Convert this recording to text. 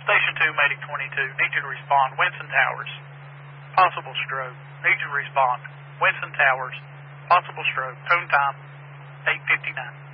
Station 2, Medic 22. Need you to respond. Winston Towers. Possible stroke. Need you to respond. Winston Towers. Possible stroke. Tone time, 8:59.